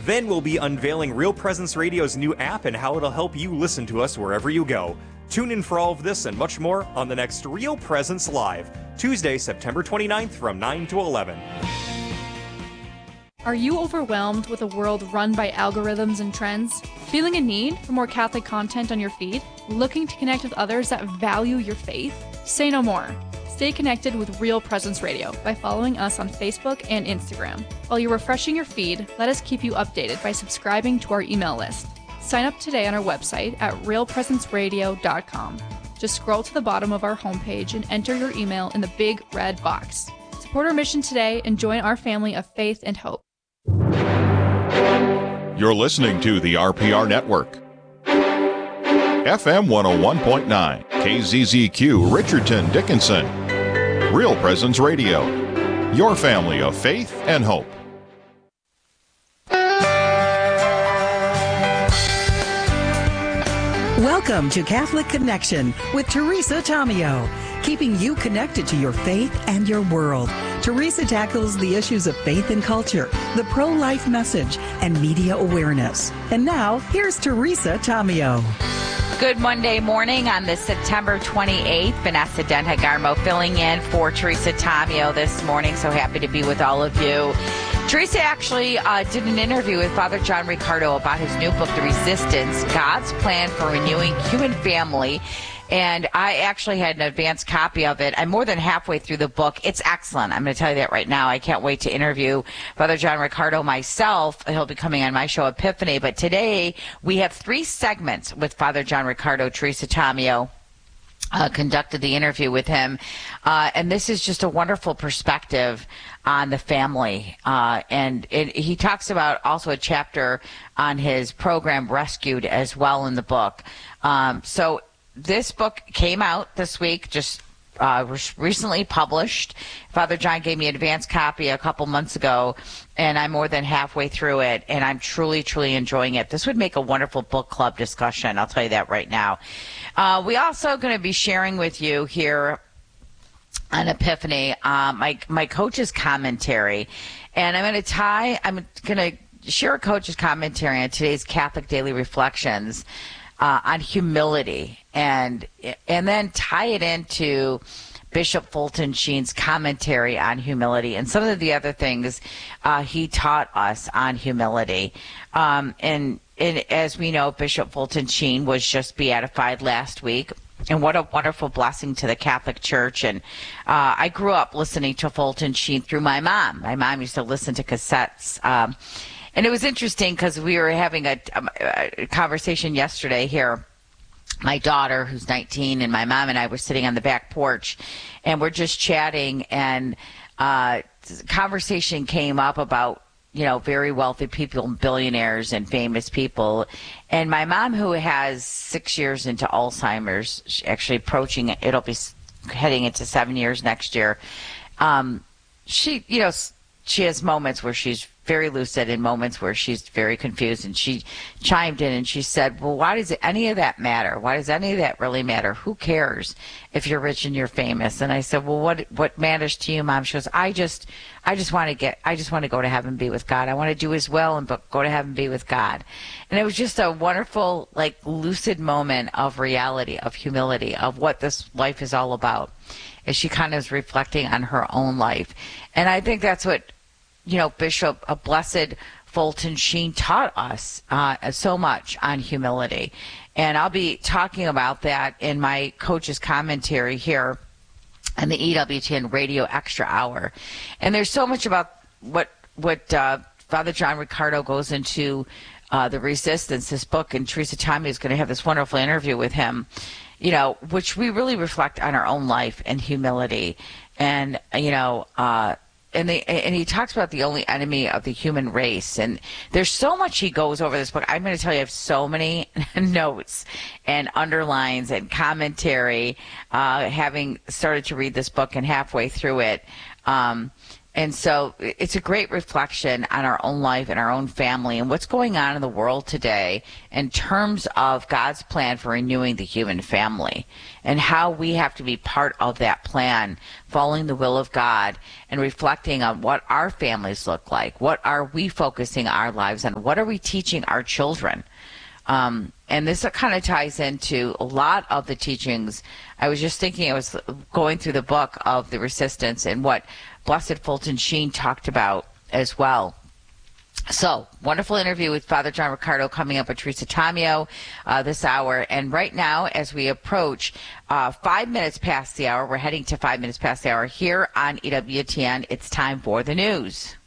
Then we'll be unveiling Real Presence Radio's new app and how it'll help you listen to us wherever you go. Tune in for all of this and much more on the next Real Presence Live, Tuesday, September 29th from 9 to 11. Are you overwhelmed with a world run by algorithms and trends? Feeling a need for more Catholic content on your feed? Looking to connect with others that value your faith? Say no more. Stay connected with Real Presence Radio by following us on Facebook and Instagram. While you're refreshing your feed, let us keep you updated by subscribing to our email list. Sign up today on our website at realpresenceradio.com. Just scroll to the bottom of our homepage and enter your email in the big red box. Support our mission today and join our family of faith and hope. You're listening to the RPR Network. FM 101.9, KZZQ, Richardson, Dickinson. Real Presence Radio, your family of faith and hope. Welcome to Catholic Connection with Teresa Tomeo, keeping you connected to your faith and your world. Teresa tackles the issues of faith and culture, the pro-life message, and media awareness. And now, here's Teresa Tomeo. Good Monday morning on this September 28th. Vanessa Denhagarmo filling in for Teresa Tomeo this morning. So happy to be with all of you. Teresa actually did an interview with Father John Riccardo about his new book, The Resistance, God's Plan for Renewing Human Family. And I actually had an advanced copy of it. I'm more than halfway through the book. It's excellent. I'm going to tell you that right now. I can't wait to interview Father John Riccardo myself. He'll be coming on my show, Epiphany. But today we have 3 segments with Father John Riccardo. Teresa Tomeo conducted the interview with him. And this is just a wonderful perspective on the family. And he talks about also a chapter on his program Rescued as well in the book. So this book came out this week, just recently published. Father John gave me an advance copy a couple months ago, and I'm more than halfway through it, and I'm truly, truly enjoying it. This would make a wonderful book club discussion. I'll tell you that right now. We also going to be sharing with you here on Epiphany my coach's commentary, and I'm going to share a coach's commentary on today's Catholic Daily Reflections on humility, and then tie it into Bishop Fulton Sheen's commentary on humility and some of the other things he taught us on humility. And as we know, Bishop Fulton Sheen was just beatified last week. And what a wonderful blessing to the Catholic Church. And I grew up listening to Fulton Sheen through my mom. My mom used to listen to cassettes. And it was interesting because we were having a conversation yesterday here. My daughter, who's 19, and my mom and I were sitting on the back porch, and we're just chatting, and conversation came up about, very wealthy people, billionaires and famous people. And my mom, who has 6 years into Alzheimer's, actually approaching it, it'll be heading into 7 years next year. She has moments where she's very lucid and moments where she's very confused. And she chimed in and she said, well, why does any of that matter? Why does any of that really matter? Who cares if you're rich and you're famous? And I said, well, what matters to you, Mom? She goes, I just want to go to heaven and be with God. I want to do his will and go to heaven and be with God. And it was just a wonderful, lucid moment of reality, of humility, of what this life is all about, as she kind of is reflecting on her own life. And I think that's what, Bishop Blessed Fulton Sheen taught us so much on humility. And I'll be talking about that in my coach's commentary here on the EWTN Radio Extra Hour. And there's so much about what Father John Riccardo goes into The Resistance, this book, and Teresa Tomeo is going to have this wonderful interview with him, which we really reflect on our own life and humility. And, and he talks about the only enemy of the human race. And there's so much he goes over this book. I'm going to tell you, I have so many notes and underlines and commentary, having started to read this book and halfway through it. And And so it's a great reflection on our own life and our own family and what's going on in the world today in terms of God's plan for renewing the human family and how we have to be part of that plan, following the will of God and reflecting on what our families look like. What are we focusing our lives on? What are we teaching our children? And this kind of ties into a lot of the teachings. I was just thinking, I was going through the book of The Resistance and what Blessed Fulton Sheen talked about as well. So, wonderful interview with Father John Riccardo coming up with Teresa Tomeo this hour. And right now, as we approach 5 minutes past the hour, we're heading to 5 minutes past the hour here on EWTN. It's time for the news.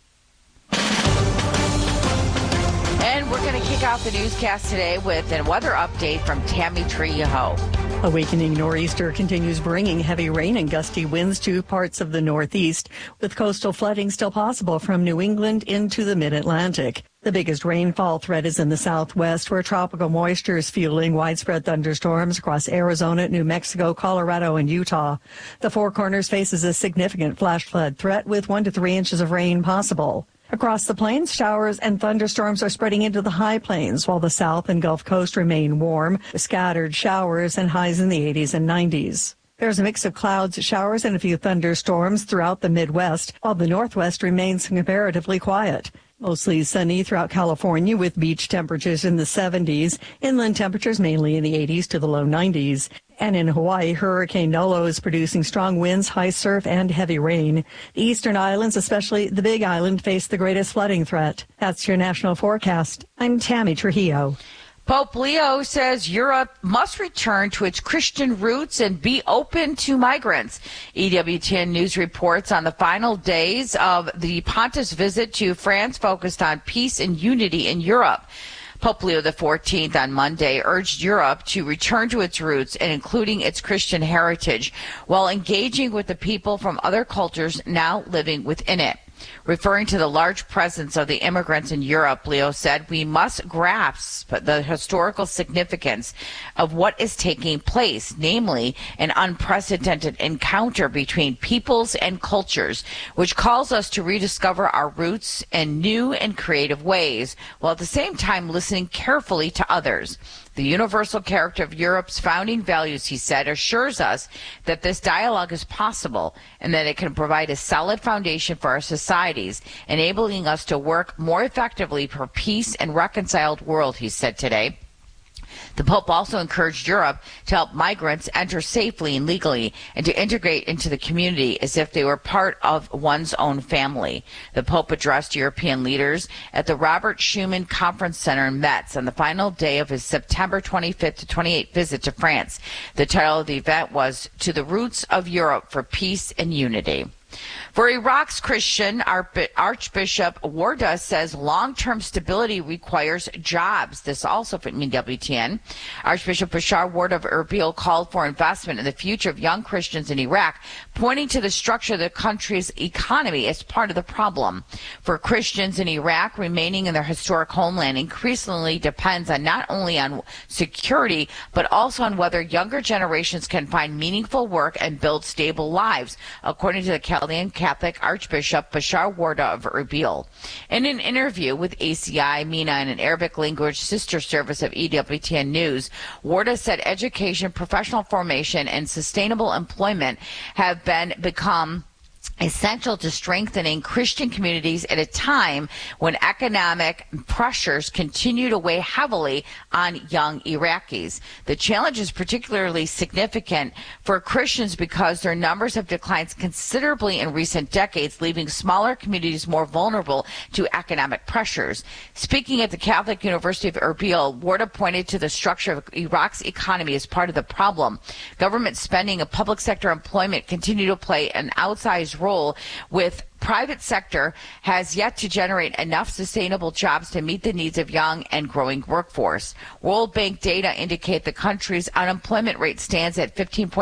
And we're going to kick off the newscast today with a weather update from Tammy Trejo. A weakening nor'easter continues bringing heavy rain and gusty winds to parts of the Northeast, with coastal flooding still possible from New England into the mid-Atlantic. The biggest rainfall threat is in the Southwest, where tropical moisture is fueling widespread thunderstorms across Arizona, New Mexico, Colorado, and Utah. The Four Corners faces a significant flash flood threat with 1 to 3 inches of rain possible. Across the plains, showers and thunderstorms are spreading into the high plains, while the South and Gulf Coast remain warm, with scattered showers and highs in the 80s and 90s. There's a mix of clouds, showers, and a few thunderstorms throughout the Midwest, while the Northwest remains comparatively quiet. Mostly sunny throughout California with beach temperatures in the 70s, inland temperatures mainly in the 80s to the low 90s. And in Hawaii, Hurricane Nolo is producing strong winds, high surf, and heavy rain. The eastern islands, especially the Big Island, face the greatest flooding threat. That's your national forecast. I'm Tammy Trujillo. Pope Leo says Europe must return to its Christian roots and be open to migrants. EWTN News reports on the final days of the Pontiff's visit to France focused on peace and unity in Europe. Pope Leo XIV on Monday urged Europe to return to its roots and including its Christian heritage while engaging with the people from other cultures now living within it. Referring to the large presence of the immigrants in Europe, Leo said, we must grasp the historical significance of what is taking place, namely an unprecedented encounter between peoples and cultures, which calls us to rediscover our roots in new and creative ways, while at the same time listening carefully to others. The universal character of Europe's founding values, he said, assures us that this dialogue is possible and that it can provide a solid foundation for our societies, enabling us to work more effectively for peace and reconciled world, he said today. The Pope also encouraged Europe to help migrants enter safely and legally and to integrate into the community as if they were part of one's own family. The Pope addressed European leaders at the Robert Schuman Conference Center in Metz on the final day of his September 25th to 28th visit to France. The title of the event was To the Roots of Europe for Peace and Unity. For Iraq's Christian, Archbishop Warda says long-term stability requires jobs. This also from EWTN. Archbishop Bashar Warda of Erbil called for investment in the future of young Christians in Iraq, pointing to the structure of the country's economy as part of the problem. For Christians in Iraq, remaining in their historic homeland increasingly depends on not only on security, but also on whether younger generations can find meaningful work and build stable lives, according to the Chaldean Catholic Archbishop Bashar Warda of Erbil. In an interview with ACI MENA and an Arabic language sister service of EWTN News, Warda said education, professional formation, and sustainable employment have become essential to strengthening Christian communities at a time when economic pressures continue to weigh heavily on young Iraqis. The challenge is particularly significant for Christians because their numbers have declined considerably in recent decades, leaving smaller communities more vulnerable to economic pressures. Speaking at the Catholic University of Erbil, Warda pointed to the structure of Iraq's economy as part of the problem. Government spending and public sector employment continue to play an outsized role, with private sector has yet to generate enough sustainable jobs to meet the needs of young and growing workforce. World Bank data indicate the country's unemployment rate stands at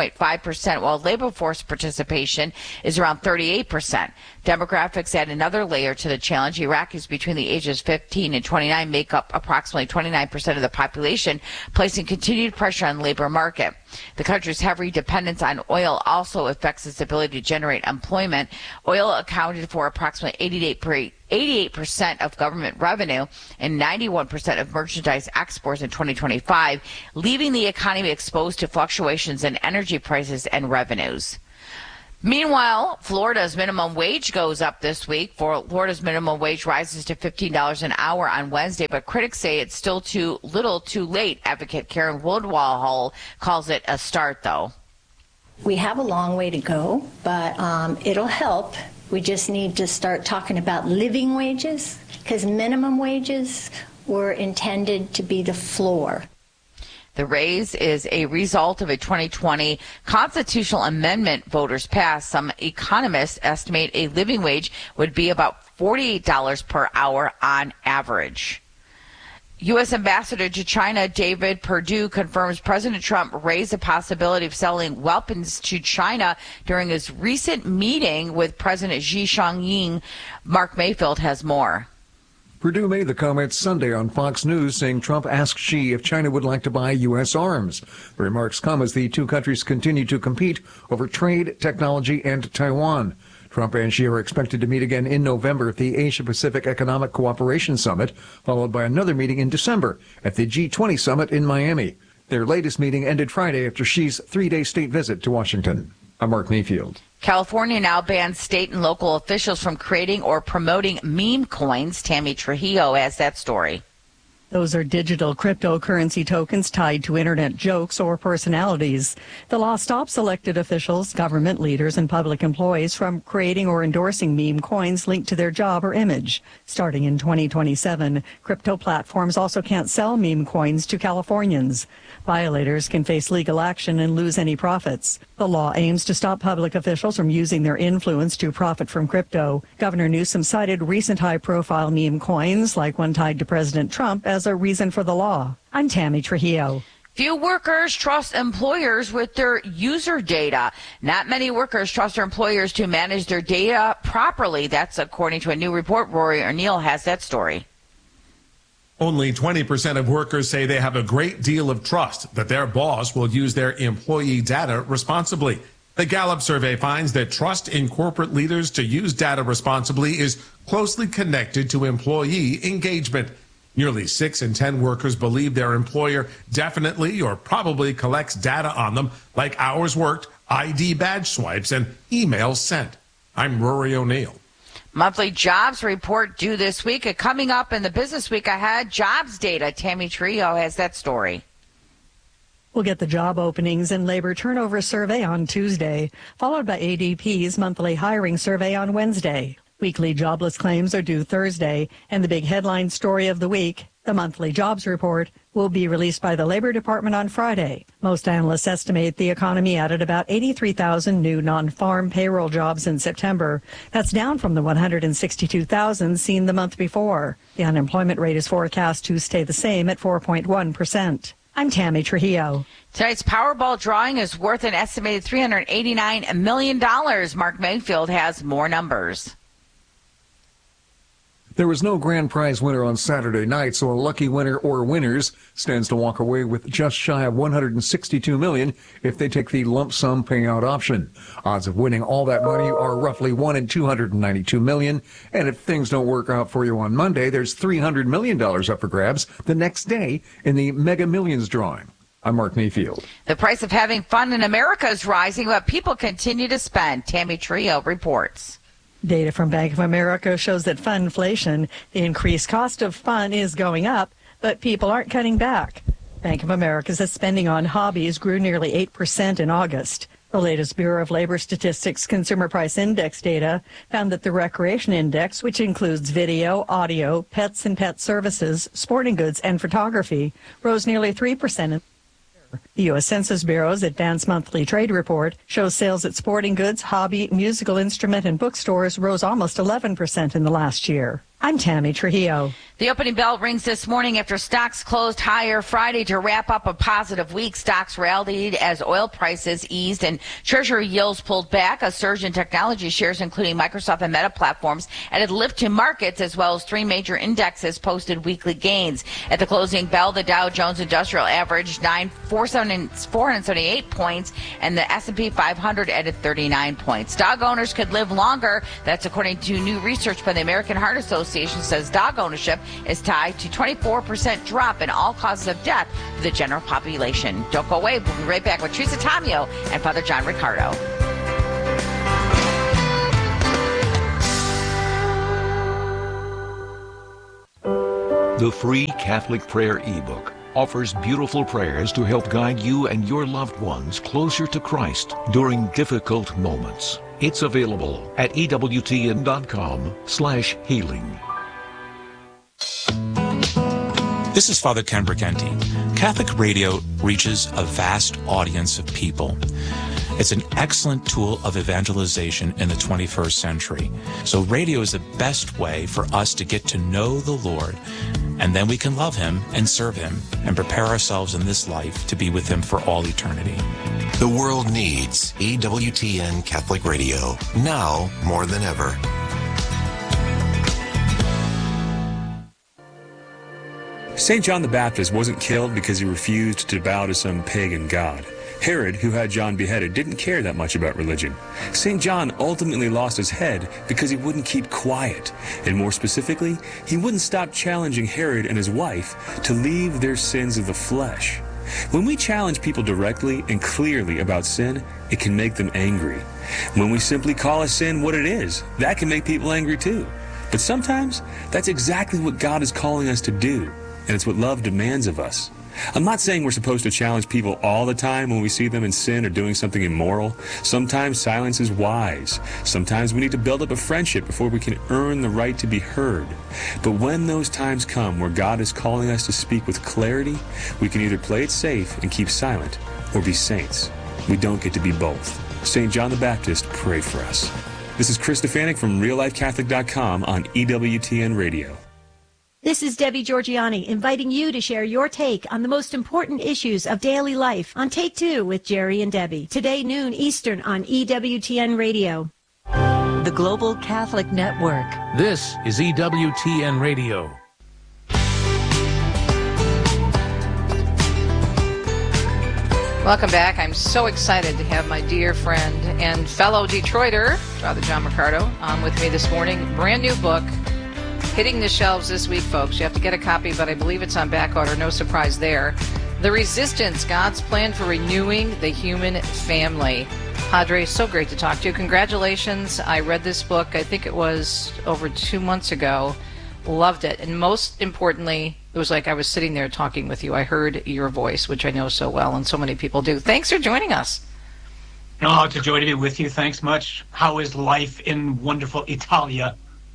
15.5%, while labor force participation is around 38%. Demographics add another layer to the challenge. Iraqis between the ages 15 and 29 make up approximately 29% of the population, placing continued pressure on the labor market. The country's heavy dependence on oil also affects its ability to generate employment. Oil accounts accounted for approximately 88% of government revenue and 91% of merchandise exports in 2025, leaving the economy exposed to fluctuations in energy prices and revenues. Meanwhile, Florida's minimum wage goes up this week. Florida's minimum wage rises to $15 an hour on Wednesday, but critics say it's still too little too late. Advocate Karen Woodwall calls it a start, though. We have a long way to go, but it'll help. We just need to start talking about living wages, because minimum wages were intended to be the floor. The raise is a result of a 2020 constitutional amendment voters passed. Some economists estimate a living wage would be about $48 per hour on average. U.S. Ambassador to China David Perdue confirms President Trump raised the possibility of selling weapons to China during his recent meeting with President Xi Jinping. Mark Mayfield has more. Perdue made the comments Sunday on Fox News, saying Trump asked Xi if China would like to buy U.S. arms. The remarks come as the two countries continue to compete over trade, technology, and Taiwan. Trump and Xi are expected to meet again in November at the Asia-Pacific Economic Cooperation Summit, followed by another meeting in December at the G20 Summit in Miami. Their latest meeting ended Friday after Xi's three-day state visit to Washington. I'm Mark Mayfield. California now bans state and local officials from creating or promoting meme coins. Tammy Trujillo has that story. Those are digital cryptocurrency tokens tied to internet jokes or personalities. The law stops elected officials, government leaders, and public employees from creating or endorsing meme coins linked to their job or image. Starting in 2027, crypto platforms also can't sell meme coins to Californians. Violators can face legal action and lose any profits. The law aims to stop public officials from using their influence to profit from crypto. Governor Newsom cited recent high-profile meme coins, like one tied to President Trump, as a reason for the law. I'm Tammy Trujillo. Few workers trust employers with their user data. Not many workers trust their employers to manage their data properly. That's according to a new report. Rory O'Neill has that story. Only 20% of workers say they have a great deal of trust that their boss will use their employee data responsibly. The Gallup survey finds that trust in corporate leaders to use data responsibly is closely connected to employee engagement. Nearly 6 in 10 workers believe their employer definitely or probably collects data on them, like hours worked, ID badge swipes, and emails sent. I'm Rory O'Neill. Monthly jobs report due this week. Coming up in the business week ahead, jobs data. Tammy Trio has that story. We'll get the job openings and labor turnover survey on Tuesday, followed by ADP's monthly hiring survey on Wednesday. Weekly jobless claims are due Thursday, and the big headline story of the week, the monthly jobs report, will be released by the Labor Department on Friday. Most analysts estimate the economy added about 83,000 new non-farm payroll jobs in September. That's down from the 162,000 seen the month before. The unemployment rate is forecast to stay the same at 4.1%. I'm Tammy Trujillo. Tonight's Powerball drawing is worth an estimated $389 million. Mark Mayfield has more numbers. There was no grand prize winner on Saturday night, so a lucky winner or winners stands to walk away with just shy of $162 million if they take the lump sum payout option. Odds of winning all that money are roughly 1 in 292 million. And if things don't work out for you on Monday, there's $300 million up for grabs the next day in the Mega Millions drawing. I'm Mark Mayfield. The price of having fun in America is rising, but people continue to spend. Tammy Trio reports. Data from Bank of America shows that funflation, the increased cost of fun, is going up, but people aren't cutting back. Bank of America says spending on hobbies grew nearly 8% in August. The latest Bureau of Labor Statistics Consumer Price Index data found that the Recreation Index, which includes video, audio, pets and pet services, sporting goods, and photography, rose nearly 3%. The U.S. Census Bureau's Advanced Monthly Trade Report shows sales at sporting goods, hobby, musical instrument, and bookstores rose almost 11% in the last year. I'm Tammy Trujillo. The opening bell rings this morning after stocks closed higher Friday to wrap up a positive week. Stocks rallied as oil prices eased and Treasury yields pulled back. A surge in technology shares, including Microsoft and Meta platforms, added lift to markets, as well as three major indexes posted weekly gains. At the closing bell, the Dow Jones Industrial averaged 478 points, and the S&P 500 added 39 points. Dog owners could live longer. That's according to new research by the American Heart Association, says dog ownership is tied to 24% drop in all causes of death for the general population. Don't go away. We'll be right back with Teresa Tomeo and Father John Riccardo. The free Catholic Prayer ebook offers beautiful prayers to help guide you and your loved ones closer to Christ during difficult moments. It's available at EWTN.com/healing. This is Father Ken Briganti. Catholic radio reaches a vast audience of people. It's an excellent tool of evangelization in the 21st century. So radio is the best way for us to get to know the Lord, and then we can love Him and serve Him and prepare ourselves in this life to be with Him for all eternity. The world needs EWTN Catholic Radio, now more than ever. St. John the Baptist wasn't killed because he refused to bow to some pagan god. Herod, who had John beheaded, didn't care that much about religion. St. John ultimately lost his head because he wouldn't keep quiet. And more specifically, he wouldn't stop challenging Herod and his wife to leave their sins of the flesh. When we challenge people directly and clearly about sin, it can make them angry. When we simply call a sin what it is, that can make people angry too. But sometimes, that's exactly what God is calling us to do. And it's what love demands of us. I'm not saying we're supposed to challenge people all the time when we see them in sin or doing something immoral. Sometimes silence is wise. Sometimes we need to build up a friendship before we can earn the right to be heard. But when those times come where God is calling us to speak with clarity, we can either play it safe and keep silent or be saints. We don't get to be both. St. John the Baptist prayed for us. This is Chris Stefanik from RealLifeCatholic.com on EWTN Radio. This is Debbie Georgiani inviting you to share your take on the most important issues of daily life on Take Two with Jerry and Debbie. Today, noon Eastern on EWTN Radio. The Global Catholic Network. This is EWTN Radio. Welcome back. I'm so excited to have my dear friend and fellow Detroiter, Father John Riccardo, on with me this morning. Brand new book. Hitting the shelves this week, folks. You have to get a copy, but I believe it's on back order. No surprise there. The Resistance, God's Plan for Renewing the Human Family. Padre, so great to talk to you. Congratulations. I read this book, I think it was over 2 months ago. Loved it. And most importantly, it was like I was sitting there talking with you. I heard your voice, which I know so well, and so many people do. Thanks for joining us. Oh, it's a joy to be with you. Thanks much. How is life in wonderful Italia?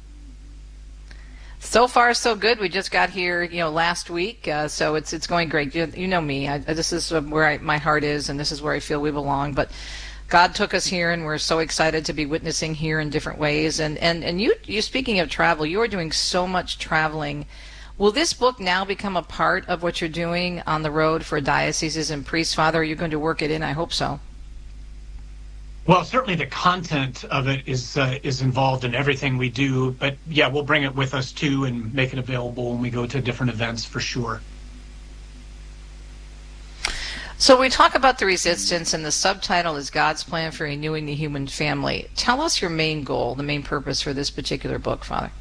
So far, so good. We just got here, last week, so it's going great. You know me. This is where my heart is, and this is where I feel we belong. But God took us here, and we're so excited to be witnessing here in different ways. And you speaking of travel, you are doing so much traveling. Will this book now become a part of what you're doing on the road for dioceses and priests, Father? Are you going to work it in? I hope so. Well, certainly the content of it is involved in everything we do, but yeah, we'll bring it with us too and make it available when we go to different events for sure. So we talk about the Resistance, and the subtitle is God's Plan for Renewing the Human Family. Tell us your main goal, the main purpose for this particular book, Father.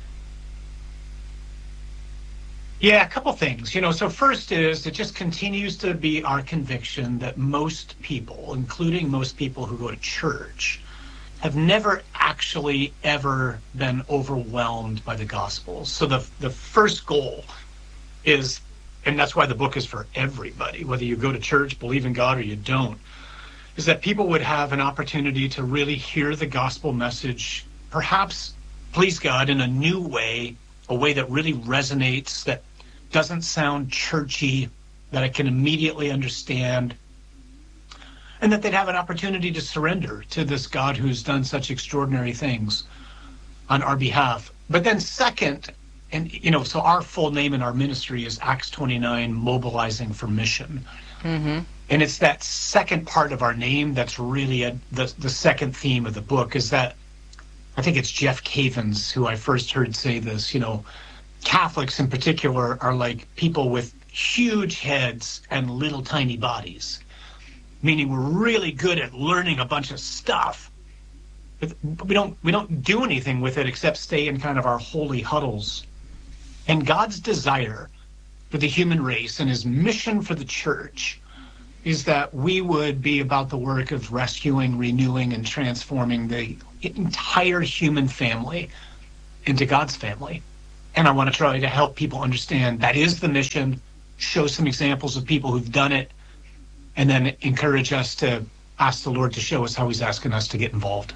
Yeah, a couple things. So first is it just continues to be our conviction that most people, including most people who go to church, have never actually ever been overwhelmed by the Gospels. So the first goal is, and that's why the book is for everybody, whether you go to church, believe in God, or you don't, is that people would have an opportunity to really hear the gospel message, perhaps please God in a new way, a way that really resonates, that doesn't sound churchy, that I can immediately understand, and that they'd have an opportunity to surrender to this God who's done such extraordinary things on our behalf. But then second, And, so our full name in our ministry is Acts 29, Mobilizing for Mission. Mm-hmm. And it's that second part of our name that's really the second theme of the book, is that I think it's Jeff Cavins who I first heard say this, Catholics in particular are like people with huge heads and little tiny bodies, meaning we're really good at learning a bunch of stuff, but we don't do anything with it except stay in kind of our holy huddles. And God's desire for the human race and his mission for the church is that we would be about the work of rescuing, renewing, and transforming the entire human family into God's family. And I want to try to help people understand that is the mission, show some examples of people who've done it, and then encourage us to ask the Lord to show us how he's asking us to get involved.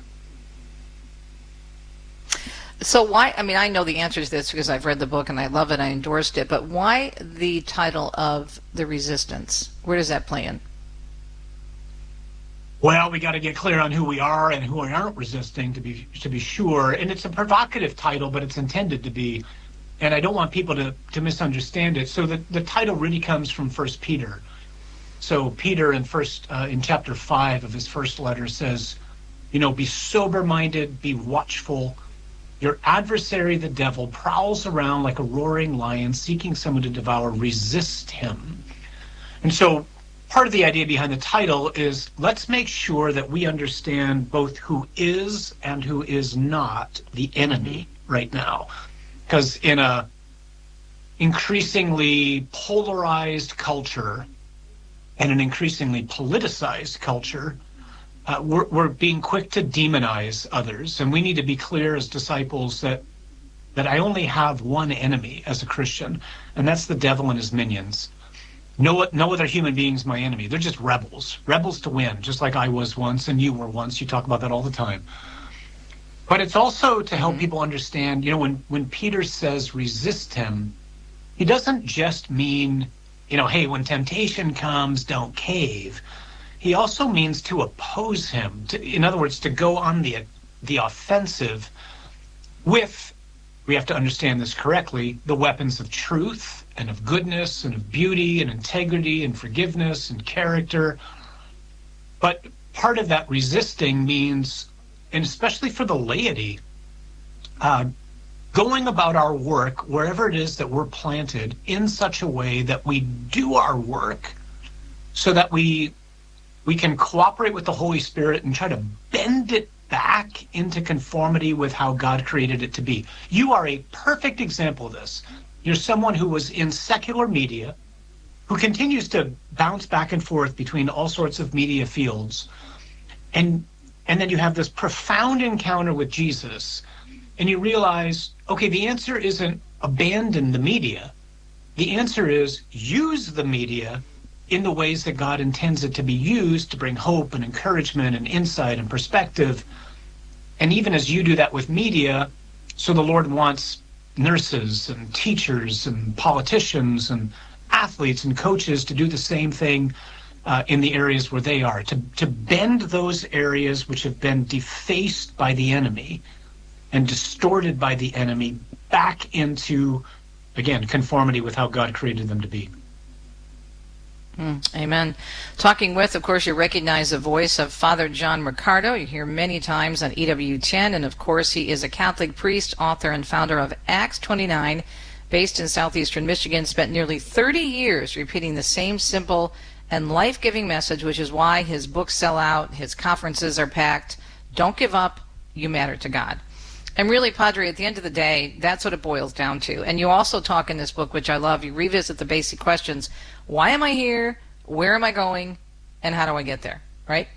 So why, I know the answer to this because I've read the book and I love it, I endorsed it, but why the title of The Resistance? Where does that play in? Well, we got to get clear on who we are and who we aren't resisting, to be sure. And it's a provocative title, but it's intended to be. And I don't want people to misunderstand it. So the title really comes from 1 Peter. So Peter in chapter 5 of his first letter says, be sober-minded, be watchful. Your adversary, the devil, prowls around like a roaring lion, seeking someone to devour. Resist him. And so part of the idea behind the title is let's make sure that we understand both who is and who is not the enemy right now. Because in a increasingly polarized culture and an increasingly politicized culture, we're being quick to demonize others, and we need to be clear as disciples that I only have one enemy as a Christian, and that's the devil and his minions. No other human being's my enemy. They're just rebels to win, just like I was once and you were once. You talk about that all the time. But it's also to help people understand, when Peter says resist him, he doesn't just mean, hey, when temptation comes, don't cave. He also means to oppose him, in other words, to go on the offensive with, we have to understand this correctly, the weapons of truth and of goodness and of beauty and integrity and forgiveness and character. But part of that resisting means, and especially for the laity, going about our work wherever it is that we're planted in such a way that we do our work so that we can cooperate with the Holy Spirit and try to bend it back into conformity with how God created it to be. You are a perfect example of this. You're someone who was in secular media, who continues to bounce back and forth between all sorts of media fields. And then you have this profound encounter with Jesus, and you realize, okay, the answer isn't abandon the media. The answer is use the media in the ways that God intends it to be used to bring hope and encouragement and insight and perspective. And even as you do that with media, so the Lord wants nurses and teachers and politicians and athletes and coaches to do the same thing in the areas where they are, to bend those areas which have been defaced by the enemy and distorted by the enemy back into, again, conformity with how God created them to be. Amen. Talking with, of course, you recognize the voice of Father John Riccardo. You hear many times on EWTN, and of course he is a Catholic priest, author, and founder of Acts 29, based in southeastern Michigan, spent nearly 30 years repeating the same simple and life-giving message, which is why his books sell out, his conferences are packed. Don't give up, you matter to God. And really, Padre, at the end of the day, that's what it boils down to. And you also talk in this book, which I love, you revisit the basic questions. Why am I here? Where am I going? And how do I get there? Right?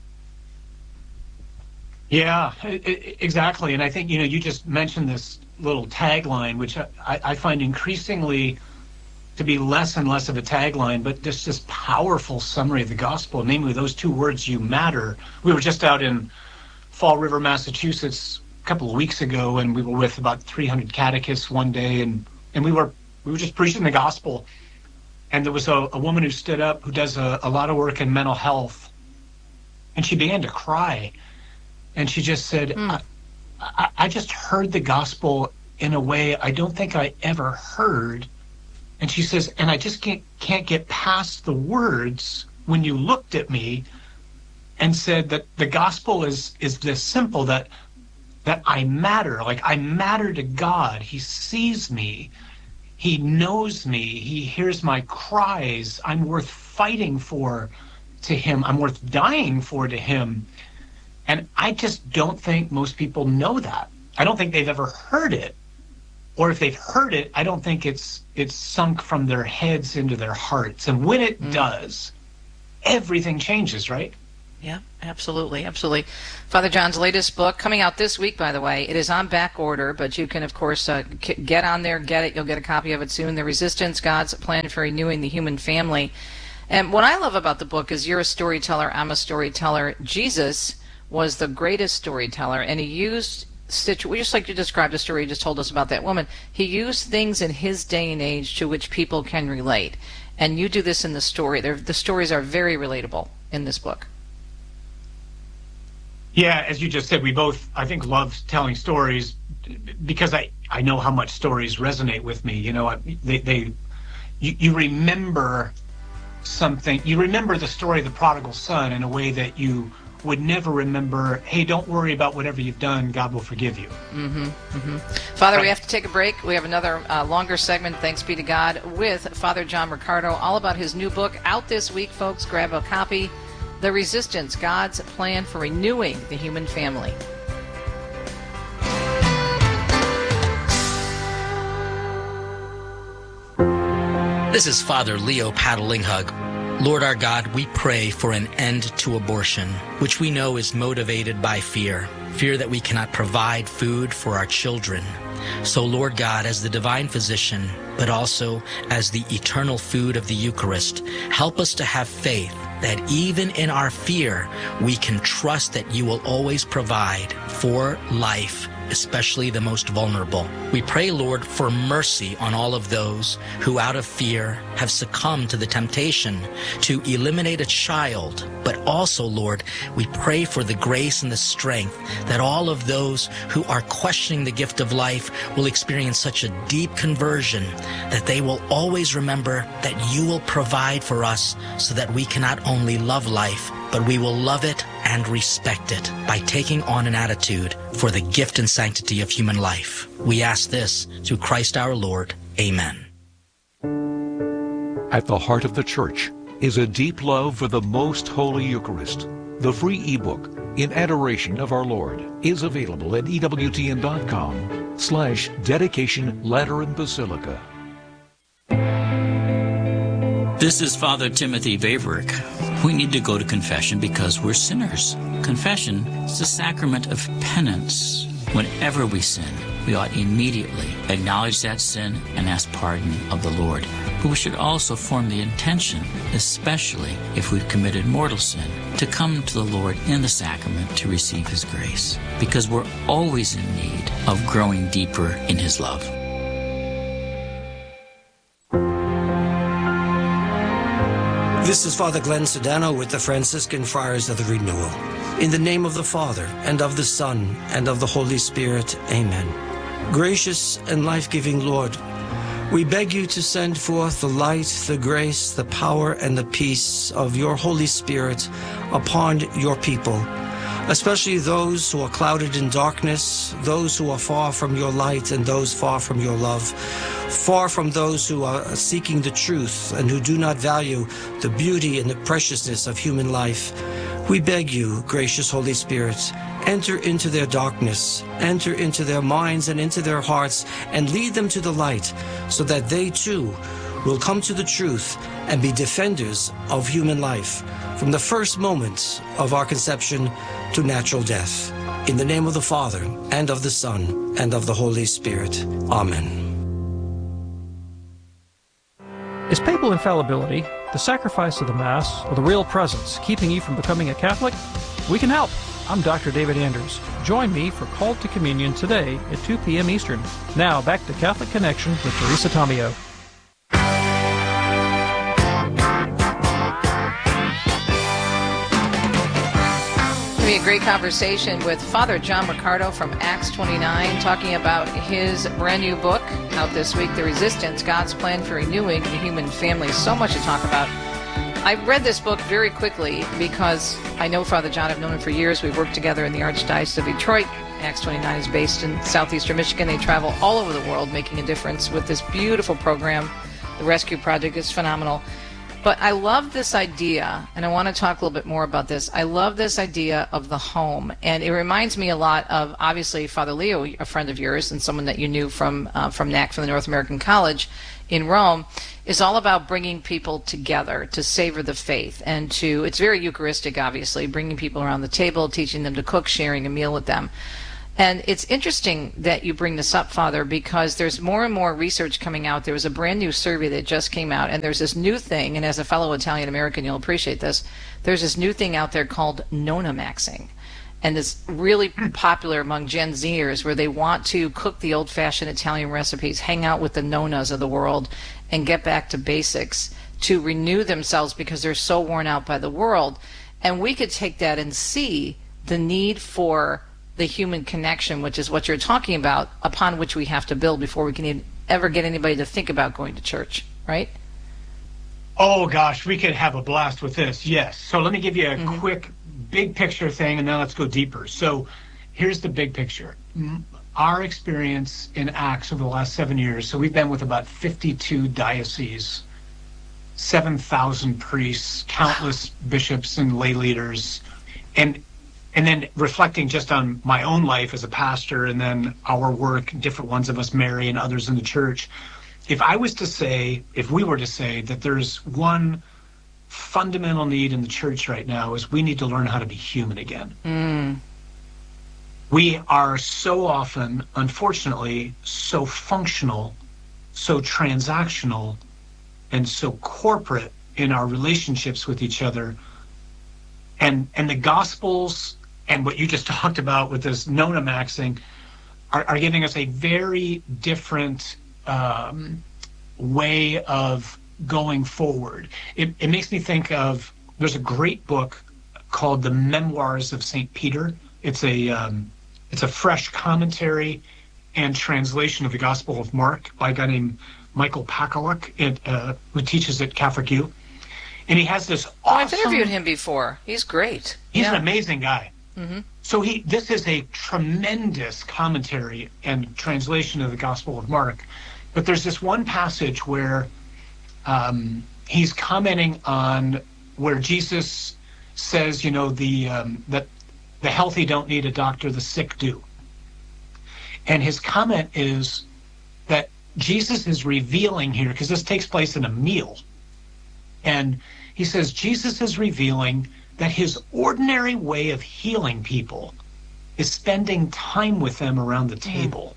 Yeah, exactly. And I think, you just mentioned this little tagline, which I find increasingly to be less and less of a tagline, but just this powerful summary of the gospel, namely those two words, you matter. We were just out in Fall River, Massachusetts, a couple of weeks ago, and we were with about 300 catechists one day, and we were just preaching the gospel. And there was a woman who stood up who does a lot of work in mental health, and she began to cry. And she just said, I just heard the gospel in a way I don't think I ever heard. And she says, and I just can't get past the words when you looked at me and said that the gospel is this simple, that I matter. Like, I matter to God. He sees me. He knows me. He hears my cries. I'm worth fighting for to him. I'm worth dying for to him. And I just don't think most people know that. I don't think they've ever heard it. Or if they've heard it, I don't think it's sunk from their heads into their hearts. And when it does, everything changes, right? Yeah, absolutely, absolutely. Father John's latest book, coming out this week, by the way. It is on back order, but you can, of course, get on there, get it. You'll get a copy of it soon. The Resistance, God's Plan for Renewing the Human Family. And what I love about the book is you're a storyteller, I'm a storyteller. Jesus was the greatest storyteller, and he used just like you described the story you just told us about that woman, he used things in his day and age to which people can relate. And you do this in the story. The stories are very relatable in this book. Yeah, as you just said, we both, I think, love telling stories because I know how much stories resonate with me. You know, you remember something. You remember the story of the prodigal son in a way that you would never remember, hey, don't worry about whatever you've done, God will forgive you. Father, we have to take a break. We have another longer segment, thanks be to God, with Father John Riccardo, all about his new book, out this week, folks. Grab a copy, The Resistance, God's Plan for Renewing the Human Family. This is Father Leo Paddlinghug. Lord our God, we pray for an end to abortion, which we know is motivated by fear that we cannot provide food for our children. So, Lord God, as the divine physician, but also as the eternal food of the Eucharist, help us to have faith that even in our fear, we can trust that you will always provide for life, especially the most vulnerable. We pray, Lord, for mercy on all of those who out of fear have succumbed to the temptation to eliminate a child. But also, Lord, we pray for the grace and the strength that all of those who are questioning the gift of life will experience such a deep conversion that they will always remember that you will provide for us so that we can not only love life, but we will love it and respect it by taking on an attitude for the gift and sanctity of human life. We ask this through Christ our Lord. Amen. At the heart of the Church is a deep love for the Most Holy Eucharist. The free ebook, In Adoration of Our Lord, is available at EWTN.com/dedication Lateran Basilica. This is Father Timothy Vaverick. We need to go to confession because we're sinners. Confession is the sacrament of penance. Whenever we sin, we ought immediately acknowledge that sin and ask pardon of the Lord. But we should also form the intention, especially if we've committed mortal sin, to come to the Lord in the sacrament to receive His grace, because we're always in need of growing deeper in His love. This is Father Glenn Sedano with the Franciscan Friars of the Renewal. In the name of the Father, and of the Son, and of the Holy Spirit, amen. Gracious and life-giving Lord, we beg you to send forth the light, the grace, the power, and the peace of your Holy Spirit upon your people, especially those who are clouded in darkness, those who are far from your light, and those far from your love, far from those who are seeking the truth and who do not value the beauty and the preciousness of human life. We beg you, gracious Holy Spirit, enter into their darkness, enter into their minds and into their hearts, and lead them to the light, so that they too will come to the truth and be defenders of human life, from the first moment of our conception to natural death. In the name of the Father, and of the Son, and of the Holy Spirit. Amen. Is papal infallibility, the sacrifice of the Mass, or the real presence keeping you from becoming a Catholic? We can help. I'm Dr. David Anders. Join me for Called to Communion today at 2 p.m. Eastern. Now back to Catholic Connection with Teresa Tomeo. Give me a great conversation with Father John Riccardo from Acts 29, talking about his brand new book out this week, The Resistance, God's Plan for Renewing the Human Family. So much to talk about. I read this book very quickly because I know Father John. I've known him for years. We've worked together in the Archdiocese of Detroit. Acts 29 is based in southeastern Michigan. They travel all over the world making a difference with this beautiful program. The Rescue Project is phenomenal. But I love this idea, and I want to talk a little bit more about this. I love this idea of the home, and it reminds me a lot of, obviously, Father Leo, a friend of yours, and someone that you knew from NAC, from the North American College in Rome, is all about bringing people together to savor the faith, and to, it's very Eucharistic, obviously, bringing people around the table, teaching them to cook, sharing a meal with them. And it's interesting that you bring this up, Father, because there's more and more research coming out. There was a brand new survey that just came out, and there's this new thing, and as a fellow Italian-American, you'll appreciate this, there's this new thing out there called Nona Maxing. And it's really popular among Gen Zers, where they want to cook the old-fashioned Italian recipes, hang out with the nonas of the world, and get back to basics to renew themselves because they're so worn out by the world. And we could take that and see the need for the human connection, which is what you're talking about, upon which we have to build before we can ever get anybody to think about going to church, right? Oh, gosh, we could have a blast with this, yes. So let me give you a quick big picture thing, and then let's go deeper. So here's the big picture. Our experience in Acts over the last 7 years, so we've been with about 52 dioceses, 7,000 priests, countless bishops and lay leaders, and then reflecting just on my own life as a pastor, and then our work, different ones of us, Mary and others in the church. If we were to say that there's one fundamental need in the church right now, is we need to learn how to be human again. We are so often, unfortunately, so functional, so transactional, and so corporate in our relationships with each other. And the Gospels and what you just talked about with this Nona Maxing are giving us a very different way of going forward. It makes me think of, there's a great book called The Memoirs of St. Peter. It's a fresh commentary and translation of the Gospel of Mark by a guy named Michael Pakaluk, who teaches at Catholic U. And he has this awesome... I've interviewed him before. He's great. He's an amazing guy. So this is a tremendous commentary and translation of the Gospel of Mark. But there's this one passage where he's commenting on where Jesus says, that the healthy don't need a doctor, the sick do. And his comment is that Jesus is revealing here, because this takes place in a meal. And he says Jesus is revealing that his ordinary way of healing people is spending time with them around the table.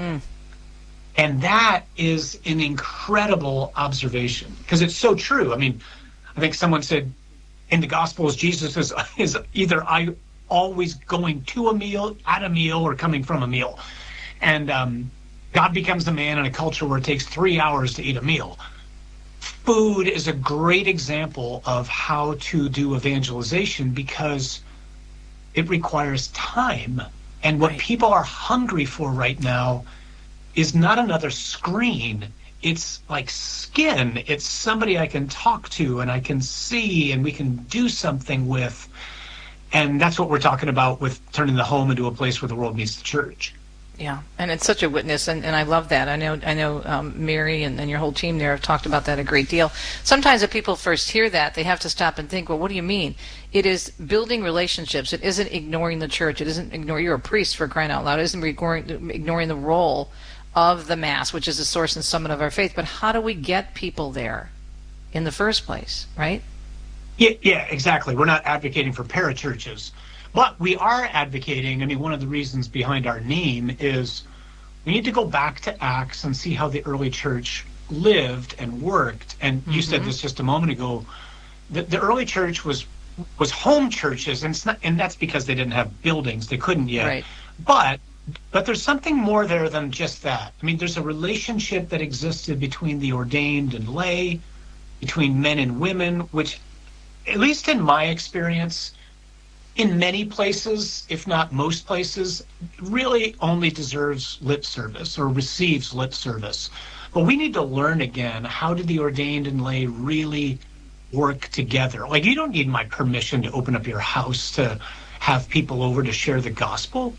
And that is an incredible observation, because it's so true. I mean, I think someone said in the Gospels, Jesus is either always going to a meal, at a meal, or coming from a meal. And God becomes a man in a culture where it takes 3 hours to eat a meal. Food is a great example of how to do evangelization, because it requires time. And what people are hungry for right now is not another screen. It's like skin. It's somebody I can talk to and I can see and we can do something with. And that's what we're talking about with turning the home into a place where the world meets the church. Yeah, and it's such a witness, and I love that. I know Mary and your whole team there have talked about that a great deal. Sometimes if people first hear that, they have to stop and think, well, what do you mean? It is building relationships. It isn't ignoring the church. It isn't ignoring, you're a priest for crying out loud. It isn't ignoring the role of the Mass, which is the source and summit of our faith. But how do we get people there in the first place, right? Yeah, exactly. We're not advocating for parachurches. But we are advocating, one of the reasons behind our name is we need to go back to Acts and see how the early church lived and worked. And you said this just a moment ago, the early church was home churches, and that's because they didn't have buildings. They couldn't yet. Right. But there's something more there than just that. There's a relationship that existed between the ordained and lay, between men and women, which, at least in my experience, in many places, if not most places, really only deserves lip service or receives lip service. But we need to learn again, how do the ordained and lay really work together? Like, you don't need my permission to open up your house to have people over to share the gospel.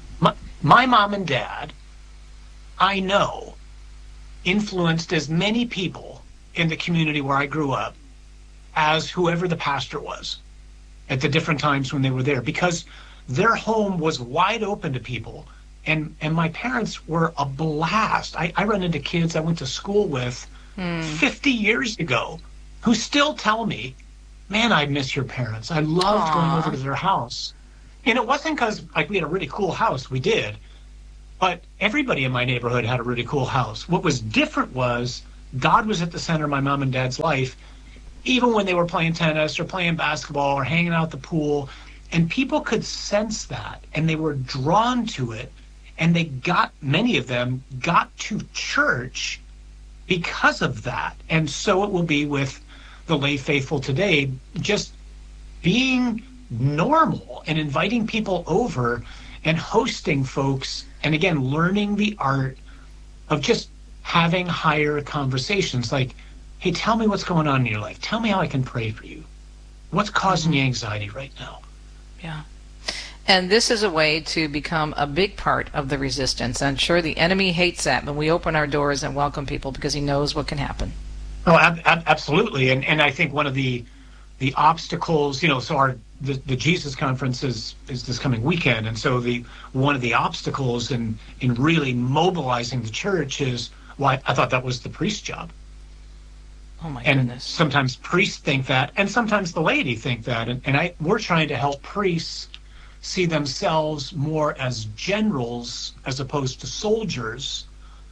My mom and dad, I know, influenced as many people in the community where I grew up as whoever the pastor was at the different times when they were there, because their home was wide open to people. And my parents were a blast. I run into kids I went to school with 50 years ago who still tell me, man, I miss your parents. I loved going over to their house. And it wasn't because like we had a really cool house. We did. But everybody in my neighborhood had a really cool house. What was different was God was at the center of my mom and dad's life, even when they were playing tennis or playing basketball or hanging out at the pool. And people could sense that, and they were drawn to it. And many of them got to church because of that. And so it will be with the lay faithful today, just being normal and inviting people over and hosting folks. And again, learning the art of just having higher conversations like, hey, tell me what's going on in your life. Tell me how I can pray for you. What's causing you anxiety right now? Yeah. And this is a way to become a big part of the resistance. I'm sure the enemy hates that when we open our doors and welcome people, because he knows what can happen. Oh, absolutely. And I think one of the obstacles, so the Jesus conference is this coming weekend. And so one of the obstacles in really mobilizing the church is, well, I thought that was the priest's job. Oh my and goodness. Sometimes priests think that, and sometimes the laity think that. And we're trying to help priests see themselves more as generals as opposed to soldiers,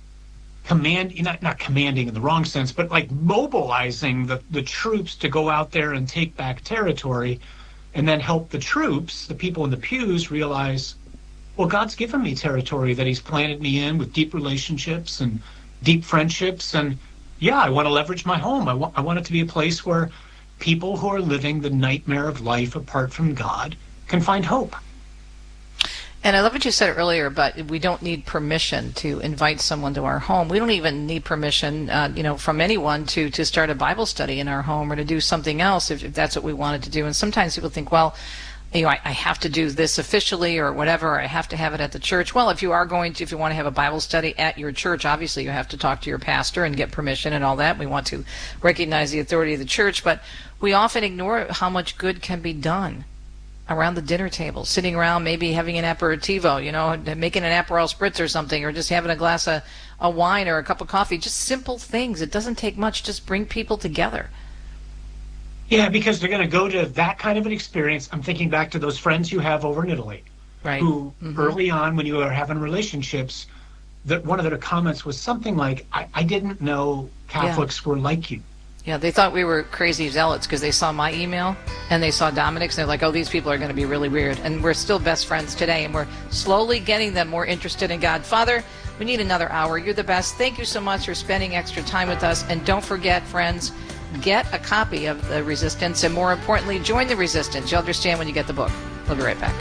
not commanding in the wrong sense, but like mobilizing the troops to go out there and take back territory, and then help the troops, the people in the pews, realize, well, God's given me territory that he's planted me in with deep relationships and deep friendships. And yeah, I want to leverage my home. I want it to be a place where people who are living the nightmare of life apart from God can find hope. And I love what you said earlier, but we don't need permission to invite someone to our home. We don't even need permission, from anyone to start a Bible study in our home or to do something else if that's what we wanted to do. And sometimes people think, well, I have to do this officially or whatever. I have to have it at the church. Well, if you want to have a Bible study at your church, obviously you have to talk to your pastor and get permission and all that. We want to recognize the authority of the church, but we often ignore how much good can be done around the dinner table, sitting around, maybe having an aperitivo, making an Aperol Spritz or something, or just having a glass of wine or a cup of coffee. Just simple things. It doesn't take much. Just bring people together. Yeah, because they're going to go to that kind of an experience. I'm thinking back to those friends you have over in Italy, right? Who early on, when you were having relationships, that one of their comments was something like, I didn't know Catholics were like you. Yeah, they thought we were crazy zealots because they saw my email and they saw Dominic's, and they're like, oh, these people are going to be really weird. And we're still best friends today, and we're slowly getting them more interested in God. Father, we need another hour. You're the best. Thank you so much for spending extra time with us. And don't forget, friends, get a copy of The Resistance, and more importantly, join the Resistance. You'll understand when you get the book. We'll be right back.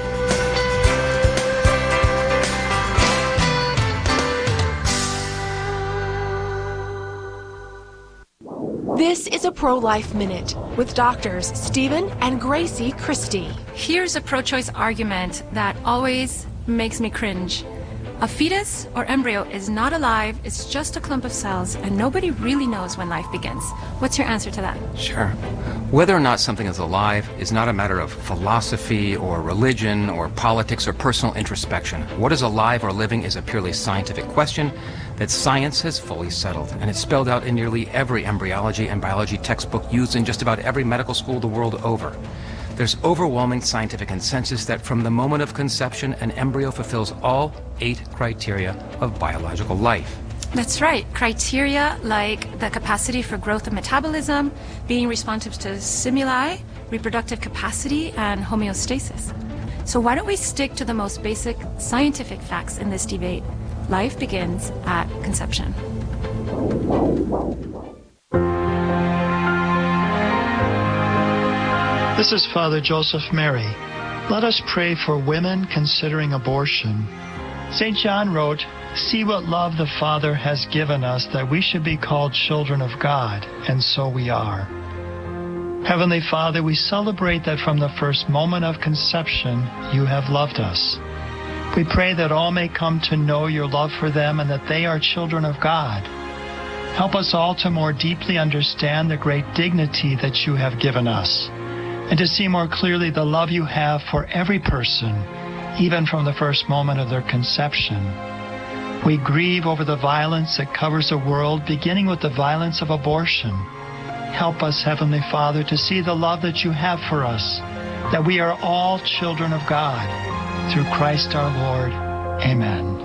This is a Pro-Life Minute with doctors Stephen and Gracie Christie. Here's a pro-choice argument that always makes me cringe. A fetus or embryo is not alive, it's just a clump of cells, and nobody really knows when life begins. What's your answer to that? Sure. Whether or not something is alive is not a matter of philosophy or religion or politics or personal introspection. What is alive or living is a purely scientific question that science has fully settled, and it's spelled out in nearly every embryology and biology textbook used in just about every medical school the world over. There's overwhelming scientific consensus that from the moment of conception, an embryo fulfills all 8 criteria of biological life. That's right. Criteria like the capacity for growth and metabolism, being responsive to stimuli, reproductive capacity, and homeostasis. So why don't we stick to the most basic scientific facts in this debate? Life begins at conception. This is Father Joseph Mary. Let us pray for women considering abortion. St. John wrote, "See what love the Father has given us, that we should be called children of God, and so we are." Heavenly Father, we celebrate that from the first moment of conception, you have loved us. We pray that all may come to know your love for them and that they are children of God. Help us all to more deeply understand the great dignity that you have given us, and to see more clearly the love you have for every person, even from the first moment of their conception. We grieve over the violence that covers the world, beginning with the violence of abortion. Help us, Heavenly Father, to see the love that you have for us, that we are all children of God. Through Christ our Lord. Amen.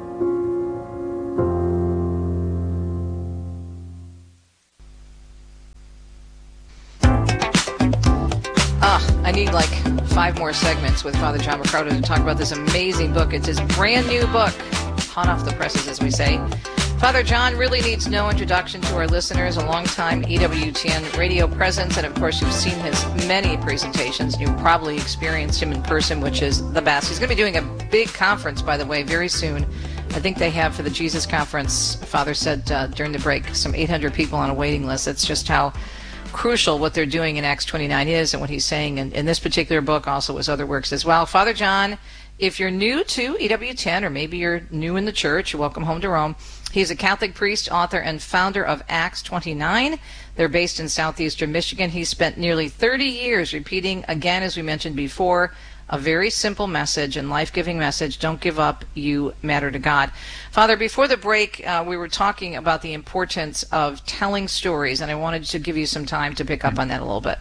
I need like 5 more segments with Father John Riccardo to talk about this amazing book. It's his brand new book, hot off the presses, as we say. Father John really needs no introduction to our listeners, a longtime EWTN radio presence, and of course you've seen his many presentations. You've probably experienced him in person, which is the best. He's going to be doing a big conference, by the way, very soon. I think they have for the Jesus Conference, Father said during the break, some 800 people on a waiting list. That's just how crucial what they're doing in Acts 29 is, and what he's saying in this particular book, also his other works as well. Father John, if you're new to EWTN, or maybe you're new in the church, you're welcome home to Rome. He's a Catholic priest, author, and founder of Acts 29. They're based in southeastern Michigan. He spent nearly 30 years repeating, again, as we mentioned before, a very simple message and life-giving message: don't give up, you matter to God. Father, before the break, we were talking about the importance of telling stories, and I wanted to give you some time to pick up on that a little bit.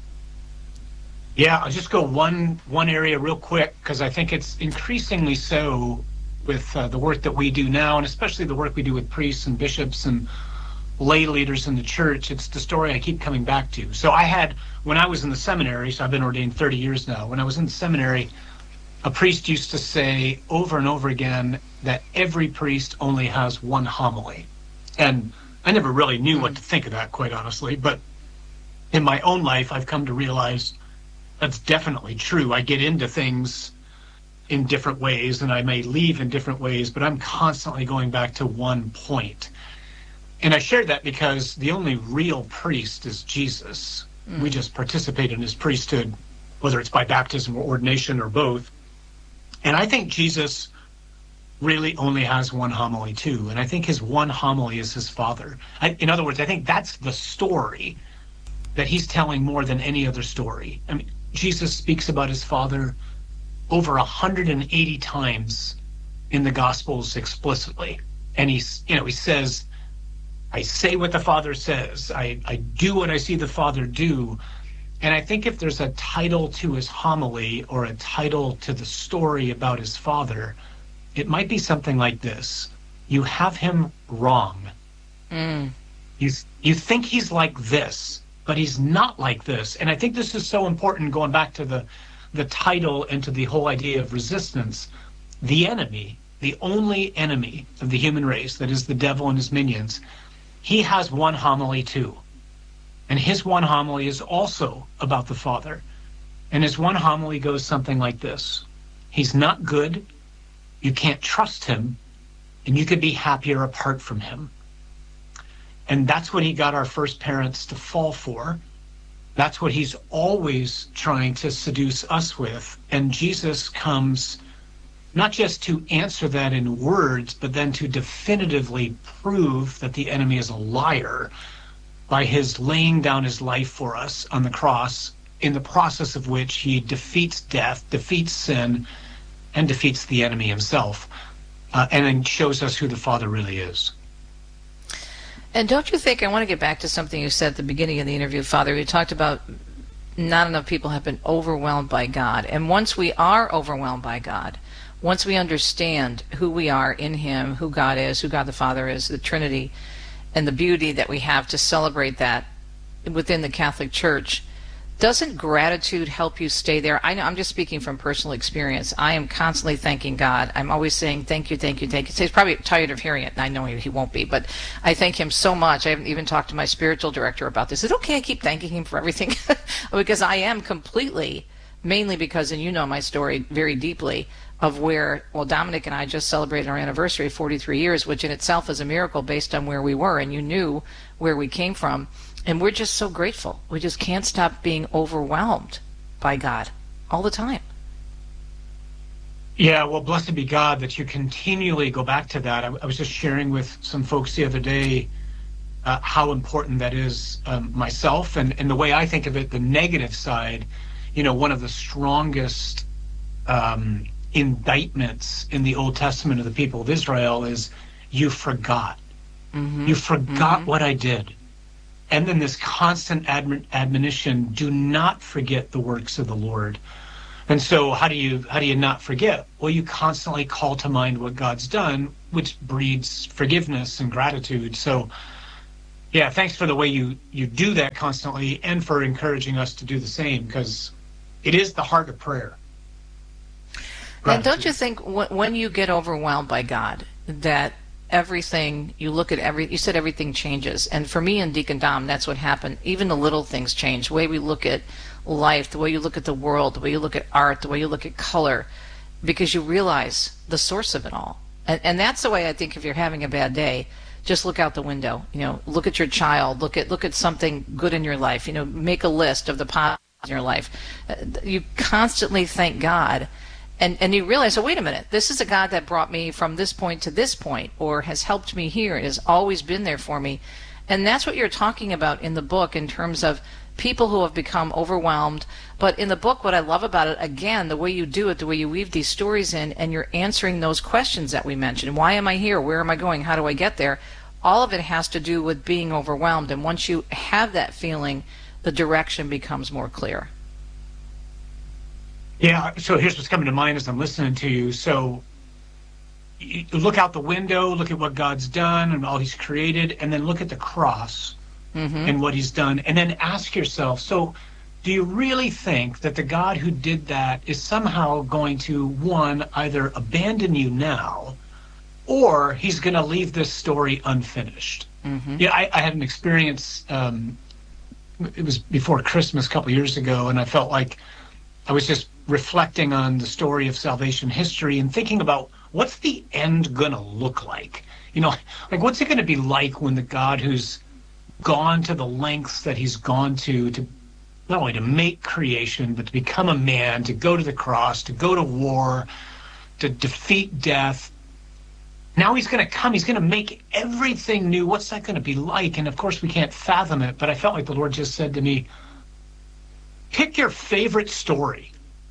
Yeah, I'll just go one area real quick, because I think it's increasingly so with the work that we do now, and especially the work we do with priests and bishops and lay leaders in the church. It's the story I keep coming back to. So when I was in the seminary, so I've been ordained 30 years now, when I was in the seminary, a priest used to say over and over again that every priest only has one homily. And I never really knew what to think of that, quite honestly, but in my own life, I've come to realize that's definitely true. I get into things in different ways, and I may leave in different ways, but I'm constantly going back to one point. And I share that because the only real priest is Jesus. We just participate in his priesthood, whether it's by baptism or ordination or both. And I think Jesus really only has one homily too, and I think his one homily is his Father. In other words, I think that's the story that he's telling more than any other story. I mean, Jesus speaks about his Father over 180 times in the Gospels explicitly. And he says, I say what the Father says. I do what I see the Father do. And I think if there's a title to his homily or a title to the story about his Father, it might be something like this: you have him wrong. You think he's like this, but he's not like this. And I think this is so important, going back to the title and to the whole idea of resistance. The enemy, the only enemy of the human race, that is the devil and his minions, he has one homily too. And his one homily is also about the Father. And his one homily goes something like this: he's not good, you can't trust him, and you could be happier apart from him. And that's what he got our first parents to fall for. That's what he's always trying to seduce us with. And Jesus comes not just to answer that in words, but then to definitively prove that the enemy is a liar by his laying down his life for us on the cross, in the process of which he defeats death, defeats sin, and defeats the enemy himself, and then shows us who the Father really is. And don't you think, I want to get back to something you said at the beginning of the interview, Father. You talked about not enough people have been overwhelmed by God. And once we are overwhelmed by God, once we understand who we are in him, who God is, who God the Father is, the Trinity, and the beauty that we have to celebrate that within the Catholic Church, doesn't gratitude help you stay there? I know, I'm just speaking from personal experience. I am constantly thanking God. I'm always saying, thank you, thank you, thank you. He's probably tired of hearing it, and I know he won't be, but I thank him so much. I haven't even talked to my spiritual director about this. Is it okay I keep thanking him for everything? Because I am completely mainly because, and you know my story very deeply, of where, well, Dominic and I just celebrated our anniversary of 43 years, which in itself is a miracle based on where we were, and you knew where we came from. And we're just so grateful. We just can't stop being overwhelmed by God all the time. Yeah, well, blessed be God that you continually go back to that. I was just sharing with some folks the other day how important that is myself, and the way I think of it, the negative side, one of the strongest indictments in the Old Testament of the people of Israel is you forgot. Mm-hmm. You forgot mm-hmm. what I did. And then this constant admonition, do not forget the works of the Lord. And so how do you not forget? Well, you constantly call to mind what God's done, which breeds forgiveness and gratitude. So yeah, thanks for the way you do that constantly, and for encouraging us to do the same, because it is the heart of prayer. And don't you think when you get overwhelmed by God, that everything, you said everything changes. And for me and Deacon Dom, that's what happened. Even the little things change. The way we look at life, the way you look at the world, the way you look at art, the way you look at color, because you realize the source of it all. And that's the way I think if you're having a bad day, just look out the window. Look at your child, look at something good in your life, make a list of the positives in your life. You constantly thank God. And you realize, oh, wait a minute, this is a God that brought me from this point to this point, or has helped me here, has always been there for me. And that's what you're talking about in the book in terms of people who have become overwhelmed. But in the book, what I love about it, again, the way you do it, the way you weave these stories in, and you're answering those questions that we mentioned. Why am I here? Where am I going? How do I get there? All of it has to do with being overwhelmed. And once you have that feeling, the direction becomes more clear. Yeah, so here's what's coming to mind as I'm listening to you. So you look out the window, look at what God's done and all he's created, and then look at the cross mm-hmm. and what he's done, and then ask yourself, so do you really think that the God who did that is somehow going to, one, either abandon you now, or he's going to leave this story unfinished? Mm-hmm. Yeah, I had an experience, it was before Christmas a couple years ago, and I felt like I was just reflecting on the story of salvation history and thinking about what's the end going to look like? Like what's it going to be like when the God who's gone to the lengths that he's gone to not only to make creation, but to become a man, to go to the cross, to go to war, to defeat death. Now he's going to come, he's going to make everything new. What's that going to be like? And of course we can't fathom it, but I felt like the Lord just said to me, pick your favorite story.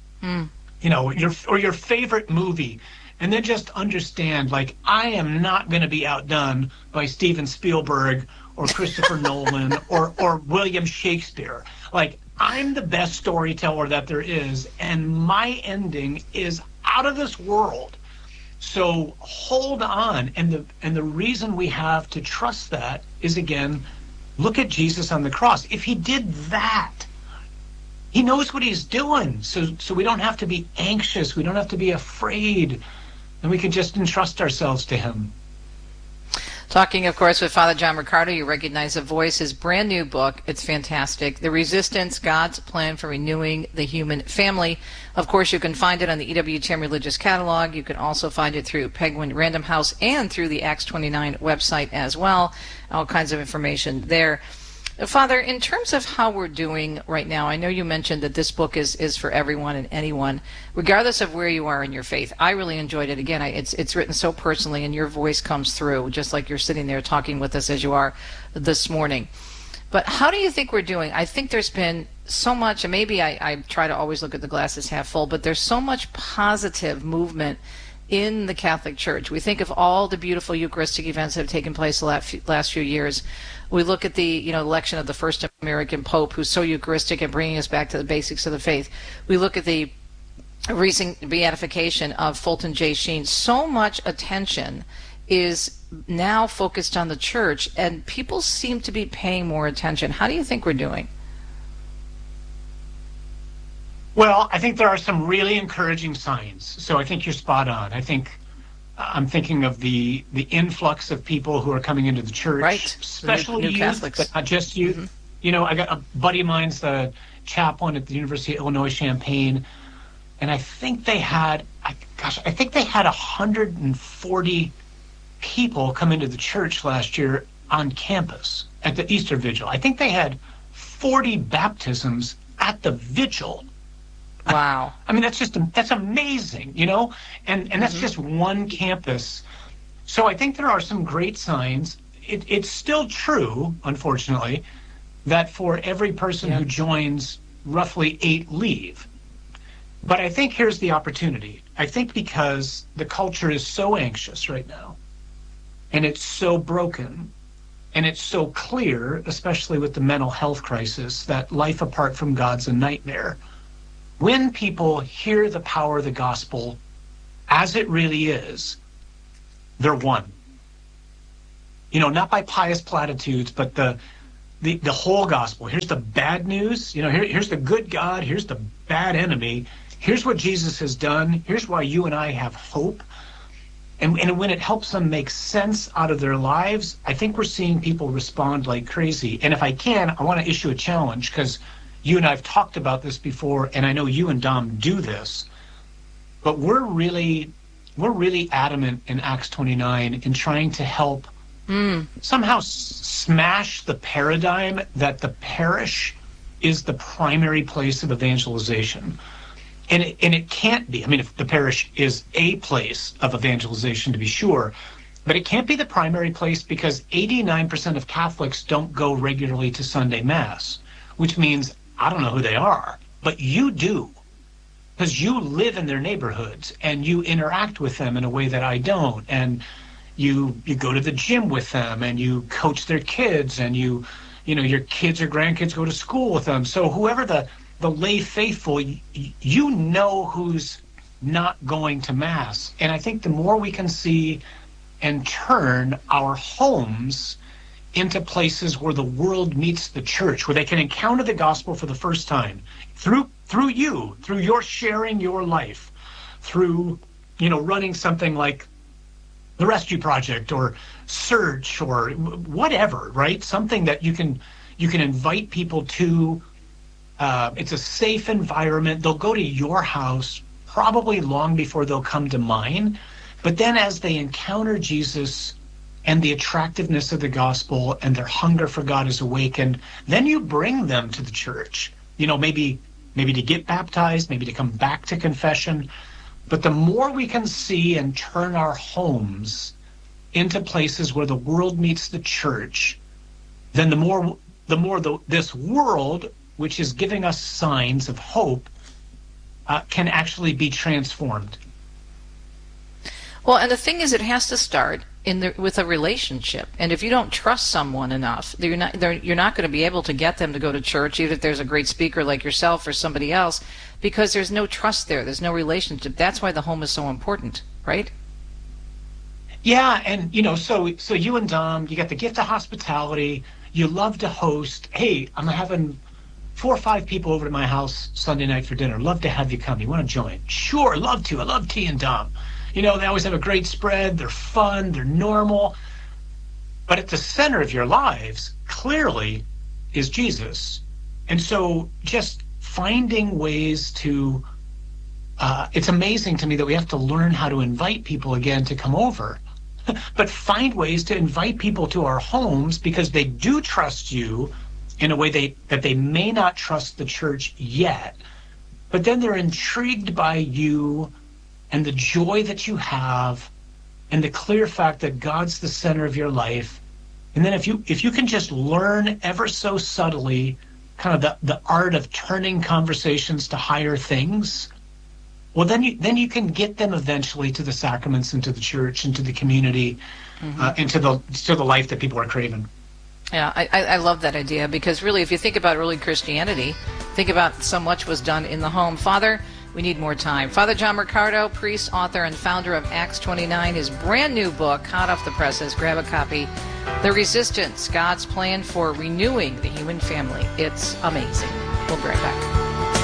Your favorite movie, and then just understand, like, I am not going to be outdone by Steven Spielberg or Christopher Nolan or William Shakespeare. Like, I'm the best storyteller that there is, and my ending is out of this world. So hold on, and the reason we have to trust that is, again, look at Jesus on the cross. If he did that, he knows what he's doing, so we don't have to be anxious. We don't have to be afraid, and we can just entrust ourselves to him. Talking, of course, with Father John Riccardo, you recognize the voice, his brand new book. It's fantastic. The Resistance, God's Plan for Renewing the Human Family. Of course, you can find it on the EWTN Religious Catalog. You can also find it through Penguin Random House and through the Acts 29 website as well. All kinds of information there. Father, in terms of how we're doing right now, I know you mentioned that this book is for everyone and anyone, regardless of where you are in your faith. I really enjoyed it. Again, it's written so personally, and your voice comes through, just like you're sitting there talking with us as you are this morning. But how do you think we're doing? I think there's been so much, and maybe I try to always look at the glass as half full, but there's so much positive movement in the Catholic Church. We think of all the beautiful Eucharistic events that have taken place the last few years. We look at the election of the first American Pope, who's so Eucharistic and bringing us back to the basics of the faith. We look at the recent beatification of Fulton J. Sheen. So much attention is now focused on the Church, and people seem to be paying more attention. How do you think we're doing? Well, I think there are some really encouraging signs. So I think you're spot on. I'm thinking of the influx of people who are coming into the church, right. Especially New youth, Catholics. but not just youth. You know, I got a buddy of mine's the chaplain at the University of Illinois Champaign, and I think they had, I think they had 140 people come into the church last year on campus at the Easter Vigil. I think they had 40 baptisms at the vigil. Wow. I mean, that's amazing, you know? And that's just one campus. So I think there are some great signs. It's still true, unfortunately, that for every person who joins, roughly 8 leave. But I think here's the opportunity. I think because the culture is so anxious right now, and it's so broken, and it's so clear, especially with the mental health crisis, that life apart from God's a nightmare. When people hear the power of the gospel as it really is, they're won. You know, not by pious platitudes, but the whole gospel. Here's the bad news. You know, here's the good God. Here's the bad enemy. Here's what Jesus has done. Here's why you and I have hope. And when it helps them make sense out of their lives, I think we're seeing people respond like crazy. And if I can, I want to issue a challenge, because you and I have talked about this before, and I know you and Dom do this, but we're really adamant in Acts 29 in trying to help somehow smash the paradigm that the parish is the primary place of evangelization. And it can't be. I mean, if the parish is a place of evangelization, to be sure, but it can't be the primary place, because 89% of Catholics don't go regularly to Sunday Mass, which means I don't know who they are, but you do, because you live in their neighborhoods and you interact with them in a way that I don't, and you go to the gym with them, and you coach their kids, and you know your kids or grandkids go to school with them. So whoever the lay faithful, you know who's not going to Mass. And I think the more we can see and turn our homes into places where the world meets the church, where they can encounter the gospel for the first time through you, through your sharing your life, through, you know, running something like the Rescue Project or Search or whatever, right? Something that you can invite people to. It's a safe environment. They'll go to your house probably long before they'll come to mine. But then as they encounter Jesus and the attractiveness of the gospel and their hunger for God is awakened, then you bring them to the church. You know, maybe to get baptized, maybe to come back to confession. But the more we can see and turn our homes into places where the world meets the church, then the more this world, which is giving us signs of hope, can actually be transformed. Well, and the thing is, it has to start with a relationship. And if you don't trust someone enough, you're not going to be able to get them to go to church, even if there's a great speaker like yourself or somebody else, because there's no trust there. There's no relationship. That's why the home is so important, right? Yeah, and you know, so you and Dom, you got the gift of hospitality. You love to host. Hey, I'm having 4 or 5 people over to my house Sunday night for dinner. Love to have you come. You want to join? Sure, love to. I love T and Dom. You know, they always have a great spread. They're fun. They're normal. But at the center of your lives, clearly, is Jesus. And so just finding ways to, it's amazing to me that we have to learn how to invite people again to come over. But find ways to invite people to our homes, because they do trust you in a way that they may not trust the church yet. But then they're intrigued by you and the joy that you have and the clear fact that God's the center of your life. And then if you can just learn ever so subtly kind of the art of turning conversations to higher things, well, then you can get them eventually to the sacraments and to the church and to the community, and to the life that people are craving. Yeah, I love that idea, because really, if you think about early Christianity, think about so much was done in the home. Father, we need more time. Father John Riccardo, priest, author, and founder of Acts 29, his brand new book, hot off the presses. Grab a copy. The Resistance, God's Plan for Renewing the Human Family. It's amazing. We'll be right back.